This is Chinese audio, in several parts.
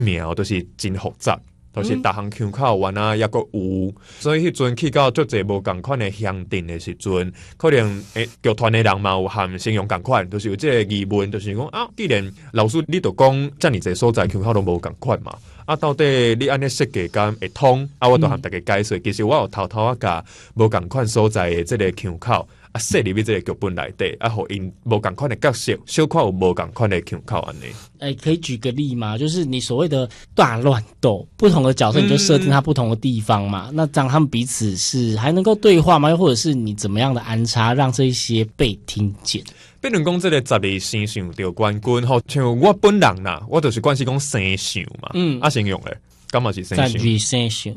苗都是真复杂。就是逐项腔口原啊也佫有，所以迄阵去到足侪无共款的乡镇的时阵，可能剧团的人嘛有含形容共款，就是有这个疑问，就是讲啊，既然老师你都讲遮尔侪所在腔口都无共款嘛，啊到底你安尼设计敢会通？啊我都含大家解说，其实我有偷偷甲无共款所在的这个腔口。啊，设入去这个剧本内底，啊，互因无共款的角色，小可有无共款的腔口安尼。 可以举个例吗？就是你所谓的大乱斗，不同的角色你就设定它不同的地方嘛。那这样他们彼此是还能够对话吗？又或者是你怎么样的安插，让这些被听见？ 变成讲这个12生肖着冠军吼，像我本人啦，我就是关系讲生肖嘛，形容咧。干嘛是生肖？ 生肖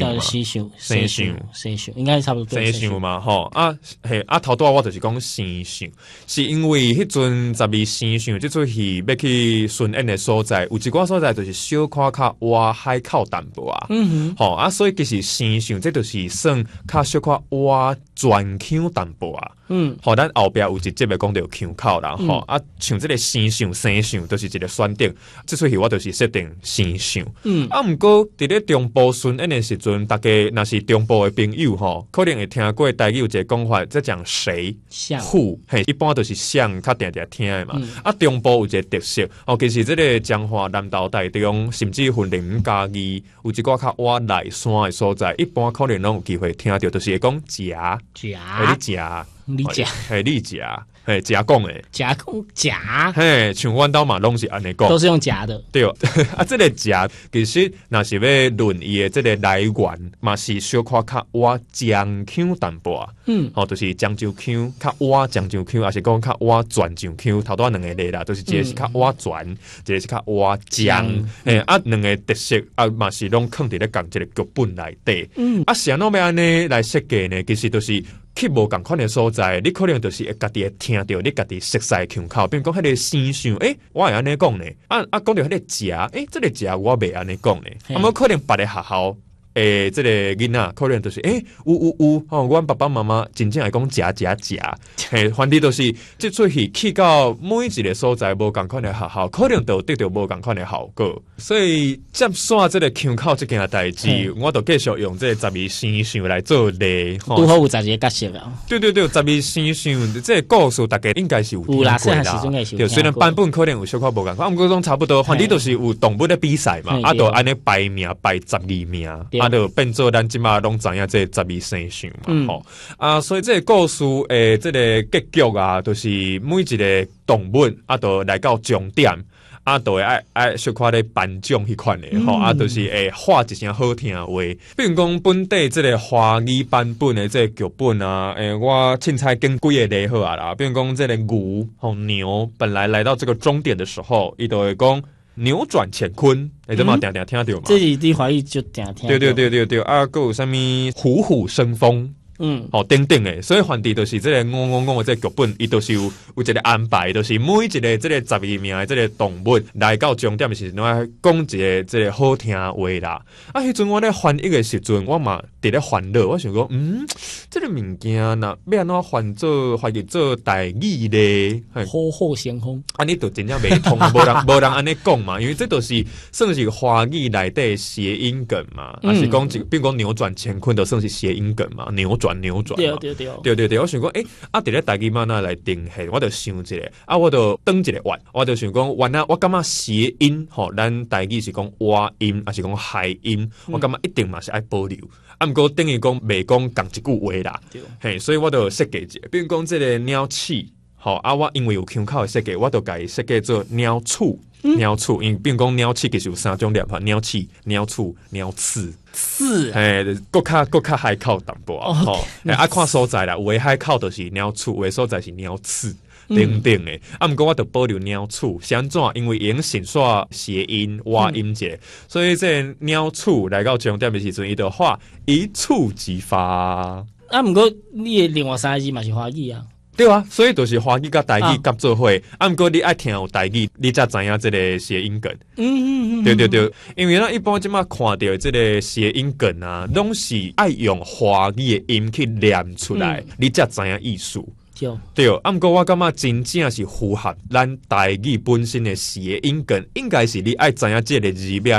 应该差不多。 生肖嘛，吼头拄我就是讲生肖，是因为迄阵12生肖这出戏要去巡演的所在，有一寡所在就是小可较挖海口淡薄啊，所以其实生肖这就是算较小可挖全腔淡薄啊。咱后壁有一集要讲到腔口啦，像这个生肖就是一个选定，这出戏我就是设定生肖。毋过伫咧中部巡演的时阵，大家若是中部的朋友可能会听过台语有一个讲法，在讲谁who，一般都是像较定定听的嘛。中部有一个特色，其实这个彰化南投台中，甚至云林嘉义，有一寡较挖内山的所在，一般可能拢有机会听到，就是会讲夹，你食，夹讲诶， 夹讲夹， 像阮兜嘛拢是安尼讲， 都是用夹的， 对。这个夹其实若是要论伊的这个来源，嘛是小可较挖漳腔淡薄啊，就是漳州腔较挖漳州腔，还是讲较挖泉州腔，头拄两个类啦，都是一个是较挖泉，一个是较挖漳，两个特色嘛是拢放伫咧共一个剧本内底，是安怎要安尼来设计呢？其实都是。去无共款的所在，你可能就是会家己会听到你家己熟悉的腔口，比如讲迄个生肖，我会安尼讲呢。讲到迄个食，这个食我袂安尼讲呢。可能别的学校。这个囡仔可能就是有阮爸爸妈妈真正会讲食，反正都是这出戏去到每一个所在无共款的学校，可能都得到无共款的效果。所以接线这个腔口这件代志，我就继续用这12生肖来做例。 拄好有12个角色啊！ 对，12生肖这个故事大家应该是有听过啦。对，虽然版本可能有小可无共款，不过拢差不多。反正都是有动物的比赛嘛，就安尼排名排12名。就变做咱即马拢知影这12生肖嘛，所以这个故事这个结局啊，就是每一个动物就来到终点，就会爱小可咧颁奖迄款的就是会画一声好听的话。比如讲本地这个华语版本的这个剧本啊，我凊彩跟几个例好啊啦。比如讲这个牛本来来到这个终点的时候，伊就会讲。扭转乾坤，这嘛定定听到嘛？ 这是伫华语就定听到。 对，还有啥物虎虎生风，等等诶，所以反正就是这个我这个剧本，伊都是有一个安排，就是每一个这个12名的这个动物来到终点的时阵，我讲一个这个好听的话啦。迄阵我咧翻译的时阵，我嘛伫咧烦恼，我想讲，这个物件呐，要安怎翻译做台语咧？ 好先锋， 你就真正袂通，无人安尼讲嘛，因为这都是算是华语内底谐音梗嘛，还是讲比如讲扭转乾坤，都算是谐音梗嘛，扭转嘛。对，我想讲，伫咧台语嘛那来定下，我就想一个，我就转一个弯，我就想讲，弯啊，我感觉谐音咱台语是讲蛙音，还是讲海音，我感觉一定嘛是爱保留。毋过等于讲袂讲共一句话啦，所以我就设计一个，比如讲这个鸟鼠，我因为有腔口的设计，我就甲伊设计做鸟鼠，因为比如讲鸟鼠其实有3种念法，鸟鼠、鸟刺，各较海口淡薄看所在啦，有的海口就是鸟鼠，有的所在是鸟刺。等等诶，毋过我就保留鸟鼠，是安怎？因为用线煞谐音、蛙音节，所以这鸟鼠来到终点的时阵，伊就画一触即发。 毋过你的另外3个字嘛是华语啊， 对啊，所以就是华语甲台语夹做伙。毋过你爱听有台语，你才知影这个谐音梗。对，因为咱一般即马看到这个谐音梗啊，拢是爱用华语的音去念出来，你才知影意思。 对，不过我感觉真正是符合咱台语本身的谐音梗，应该是你爱知影这个字面